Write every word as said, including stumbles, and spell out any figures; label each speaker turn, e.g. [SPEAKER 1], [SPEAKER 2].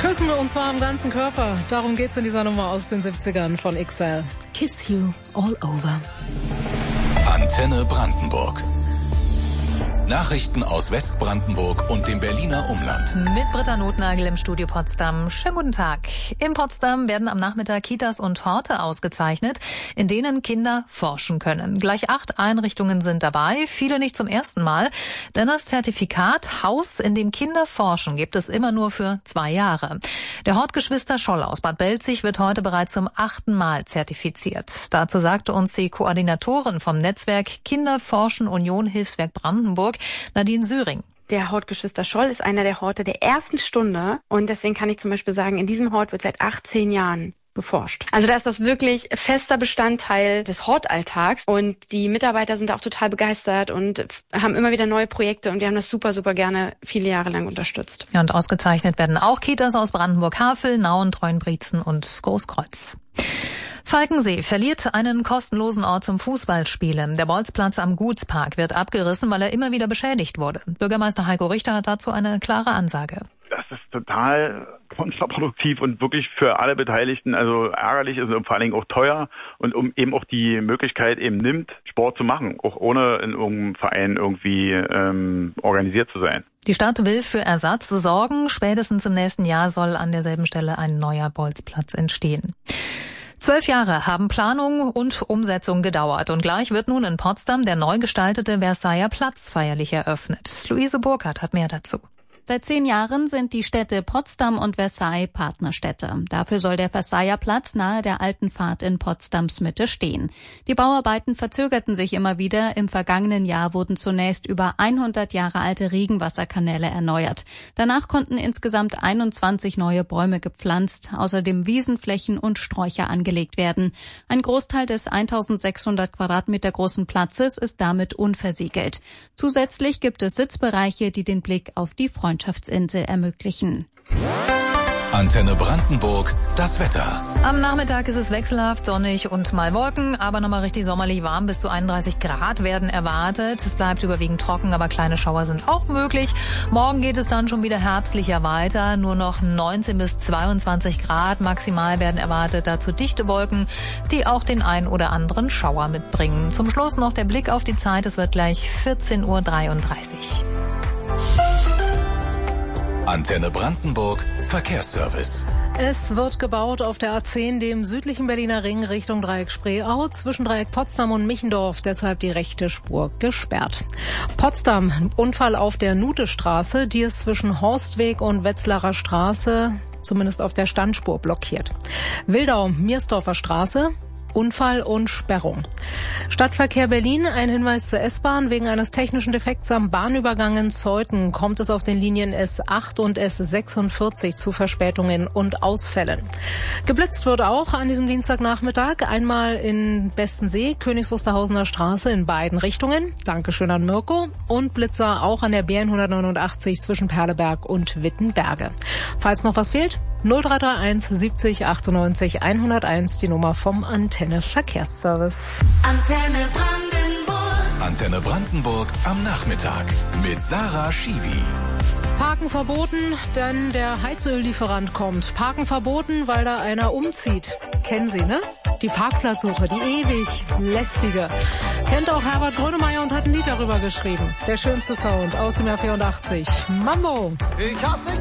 [SPEAKER 1] Küssen, und zwar am ganzen Körper. Darum geht's in dieser Nummer aus den siebzigern von X L. Kiss you all over.
[SPEAKER 2] Antenne Brandenburg. Nachrichten aus Westbrandenburg und dem Berliner Umland.
[SPEAKER 3] Mit Britta Notnagel im Studio Potsdam. Schönen guten Tag. In Potsdam werden am Nachmittag Kitas und Horte ausgezeichnet, in denen Kinder forschen können. Gleich acht Einrichtungen sind dabei, viele nicht zum ersten Mal. Denn das Zertifikat Haus, in dem Kinder forschen, gibt es immer nur für zwei Jahre. Der Hortgeschwister Scholl aus Bad Belzig wird heute bereits zum achten Mal zertifiziert. Dazu sagte uns die Koordinatorin vom Netzwerk Kinder forschen Union Hilfswerk Brandenburg, Nadine Süring.
[SPEAKER 4] Der Hortgeschwister Scholl ist einer der Horte der ersten Stunde, und deswegen kann ich zum Beispiel sagen, in diesem Hort wird seit achtzehn Jahren geforscht. Also da ist das wirklich fester Bestandteil des Hortalltags, und die Mitarbeiter sind auch total begeistert und haben immer wieder neue Projekte, und wir haben das super, super gerne viele Jahre lang unterstützt.
[SPEAKER 3] Ja, und ausgezeichnet werden auch Kitas aus Brandenburg-Havel, Nauen, Treuenbrietzen und Großkreuz. Falkensee verliert einen kostenlosen Ort zum Fußballspielen. Der Bolzplatz am Gutspark wird abgerissen, weil er immer wieder beschädigt wurde. Bürgermeister Heiko Richter hat dazu eine klare Ansage.
[SPEAKER 5] Das ist total kontraproduktiv und wirklich für alle Beteiligten also ärgerlich ist und vor allen Dingen auch teuer, und um eben auch die Möglichkeit eben nimmt, Sport zu machen, auch ohne in irgendeinem Verein irgendwie ähm, organisiert zu sein.
[SPEAKER 3] Die Stadt will für Ersatz sorgen. Spätestens im nächsten Jahr soll an derselben Stelle ein neuer Bolzplatz entstehen. Zwölf Jahre haben Planung und Umsetzung gedauert, und gleich wird nun in Potsdam der neu gestaltete Versailler Platz feierlich eröffnet. Luise Burkhardt hat mehr dazu.
[SPEAKER 6] Seit zehn Jahren sind die Städte Potsdam und Versailles Partnerstädte. Dafür soll der Versailler Platz nahe der Alten Fahrt in Potsdams Mitte stehen. Die Bauarbeiten verzögerten sich immer wieder. Im vergangenen Jahr wurden zunächst über hundert Jahre alte Regenwasserkanäle erneuert. Danach konnten insgesamt einundzwanzig neue Bäume gepflanzt, außerdem Wiesenflächen und Sträucher angelegt werden. Ein Großteil des eintausendsechshundert Quadratmeter großen Platzes ist damit unversiegelt. Zusätzlich gibt es Sitzbereiche, die den Blick auf die Freundschaftsinsel ermöglichen.
[SPEAKER 2] Antenne Brandenburg, das Wetter.
[SPEAKER 3] Am Nachmittag ist es wechselhaft, sonnig und mal Wolken, aber nochmal richtig sommerlich warm. Bis zu einunddreißig Grad werden erwartet. Es bleibt überwiegend trocken, aber kleine Schauer sind auch möglich. Morgen geht es dann schon wieder herbstlicher weiter. Nur noch neunzehn bis zweiundzwanzig Grad maximal werden erwartet. Dazu dichte Wolken, die auch den ein oder anderen Schauer mitbringen. Zum Schluss noch der Blick auf die Zeit. Es wird gleich vierzehn Uhr dreiunddreißig.
[SPEAKER 2] Antenne Brandenburg, Verkehrsservice.
[SPEAKER 1] Es wird gebaut auf der A zehn, dem südlichen Berliner Ring Richtung Dreieck Spreeau, zwischen Dreieck Potsdam und Michendorf, deshalb die rechte Spur gesperrt. Potsdam, Unfall auf der Nutestraße, die ist zwischen Horstweg und Wetzlarer Straße, zumindest auf der Standspur, blockiert. Wildau, Miersdorfer Straße, Unfall und Sperrung. Stadtverkehr Berlin, ein Hinweis zur S-Bahn. Wegen eines technischen Defekts am Bahnübergang in Zeuthen kommt es auf den Linien S acht und S sechsundvierzig zu Verspätungen und Ausfällen. Geblitzt wird auch an diesem Dienstagnachmittag. Einmal in Bestensee, Königs Wusterhausener Straße in beiden Richtungen. Dankeschön an Mirko. Und Blitzer auch an der B hundertneunundachtzig zwischen Perleberg und Wittenberge. Falls noch was fehlt, null drei drei eins siebzig achtundneunzig hunderteins, die Nummer vom Antenne Verkehrsservice.
[SPEAKER 2] Antenne Brandenburg. Antenne Brandenburg am Nachmittag mit Sarah Schiwi.
[SPEAKER 1] Parken verboten, denn der Heizöllieferant kommt. Parken verboten, weil da einer umzieht. Kennen Sie, ne? Die Parkplatzsuche, die ewig lästige. Kennt auch Herbert Grönemeyer und hat ein Lied darüber geschrieben. Der schönste Sound aus dem Jahr vierundachtzig. Mambo!
[SPEAKER 7] Ich hasse